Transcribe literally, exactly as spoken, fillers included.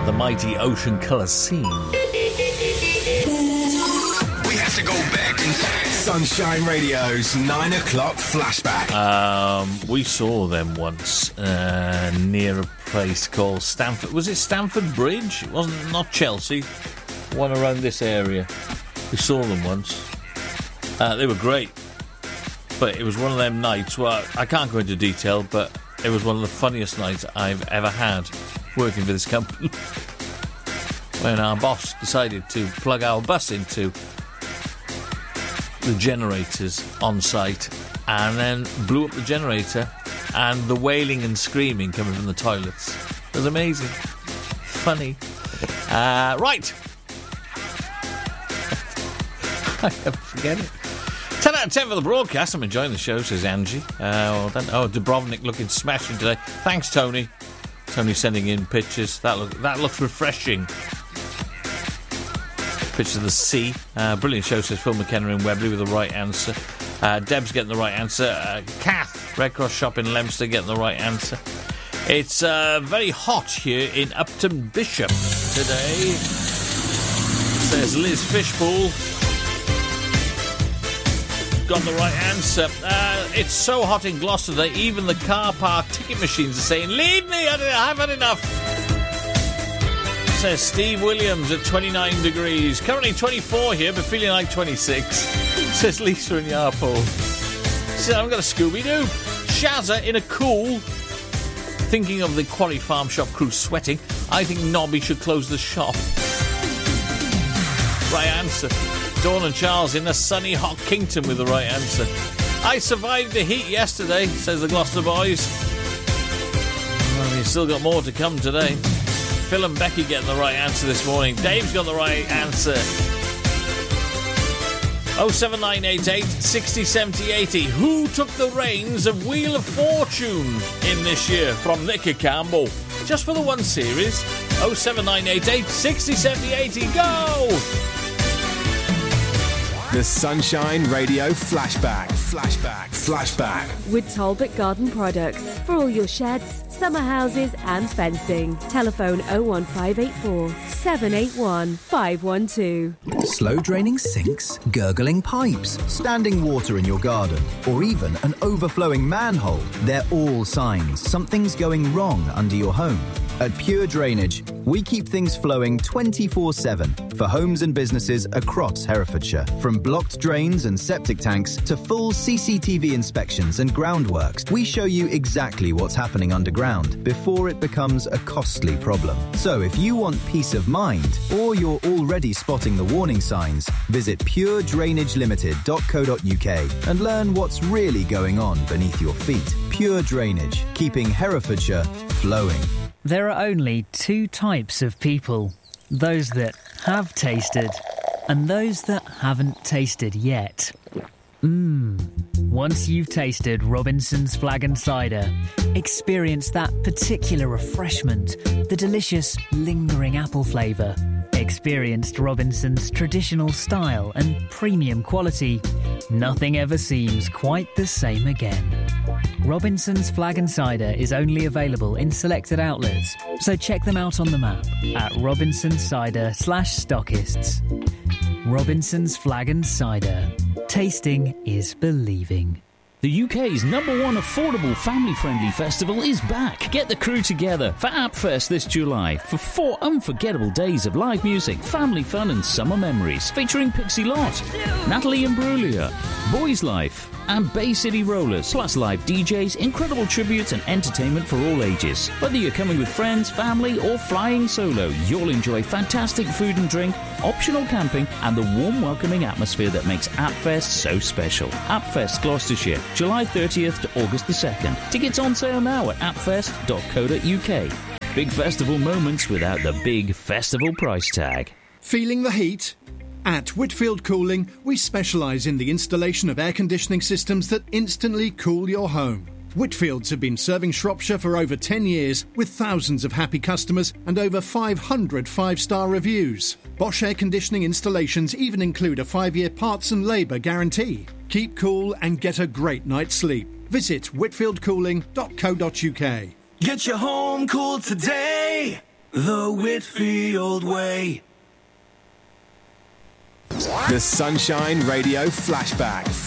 the mighty Ocean Colour Scene. We have to go back in time. Sunshine Radio's nine o'clock flashback. Um, we saw them once uh, near a place called Stamford. Was it Stamford Bridge? It wasn't, not Chelsea. One around this area. We saw them once. Uh, they were great. But it was one of them nights, well, I can't go into detail, but it was one of the funniest nights I've ever had working for this company. When our boss decided to plug our bus into the generators on site and then blew up the generator, and the wailing and screaming coming from the toilets. It was amazing. Funny. Uh, right. I never forget it. ten out of ten for the broadcast. I'm enjoying the show, says Angie. Uh, well, then, oh, Dubrovnik looking smashing today. Thanks, Tony. Tony sending in pictures. That, look, that looks refreshing. Pictures of the sea. Uh, brilliant show, says Phil McKenna in Webley with the right answer. Uh, Deb's getting the right answer. Uh, Kath, Red Cross Shop in Leominster, getting the right answer. It's uh, very hot here in Upton Bishop today, says Liz Fishpool. Got the right answer. Uh, it's so hot in Gloucester that even the car park ticket machines are saying, leave me, I've had enough. Says Steve Williams at twenty-nine degrees. Currently twenty-four here, but feeling like twenty-six. Says Lisa in Yarpool. Says, I've got a Scooby-Doo. Shazza in a cool. Thinking of the Quarry Farm Shop crew sweating, I think Nobby should close the shop. Right answer. Dawn and Charles in a sunny, hot Kington with the right answer. I survived the heat yesterday, says the Gloucester boys. Well, you've still got more to come today. Phil and Becky getting the right answer this morning. Dave's got the right answer. oh seven nine eight eight, six oh, seven oh, eight oh. Who took the reins of Wheel of Fortune in this year? From Nicky Campbell. Just for the one series. oh seven nine eight eight, six oh, seven oh, eight oh. Go! The Sunshine Radio Flashback. Flashback. Flashback. With Talbot Garden Products. For all your sheds, summer houses and fencing. Telephone oh one five eight four, seven eight one, five one two. Slow draining sinks, gurgling pipes, standing water in your garden, or even an overflowing manhole. They're all signs something's going wrong under your home. At Pure Drainage, we keep things flowing twenty-four seven for homes and businesses across Herefordshire. From blocked drains and septic tanks to full C C T V inspections and groundworks, we show you exactly what's happening underground before it becomes a costly problem. So if you want peace of mind, or you're already spotting the warning signs, visit pure drainage limited dot co dot uk and learn what's really going on beneath your feet. Pure Drainage, keeping Herefordshire flowing. There are only two types of people. Those that have tasted and those that haven't tasted yet. Mmm. Once you've tasted Robinson's Flagon Cider, experience that particular refreshment, the delicious, lingering apple flavour. Experienced Robinson's traditional style and premium quality. Nothing ever seems quite the same again. Robinson's Flagon Cider is only available in selected outlets, so check them out on the map at Robinson's Cider slash stockists. Robinson's Flagon Cider. Tasting is believing. The U K's number one affordable family-friendly festival is back. Get the crew together for AppFest this July for four unforgettable days of live music, family fun and summer memories. Featuring Pixie Lott, Natalie Imbruglia, Boys Life and Bay City Rollers, plus live D Js, incredible tributes and entertainment for all ages. Whether you're coming with friends, family or flying solo, you'll enjoy fantastic food and drink, optional camping and the warm welcoming atmosphere that makes AppFest so special. AppFest Gloucestershire, July thirtieth to August the second. Tickets on sale now at appfest dot co dot uk. Big festival moments without the big festival price tag. Feeling the heat? At Whitfield Cooling, we specialise in the installation of air conditioning systems that instantly cool your home. Whitfields have been serving Shropshire for over ten years with thousands of happy customers and over five hundred five-star reviews. Bosch air conditioning installations even include a five-year parts and labour guarantee. Keep cool and get a great night's sleep. Visit whitfield cooling dot co dot uk. Get your home cool today The Whitfield Way. The Sunshine Radio Flashback.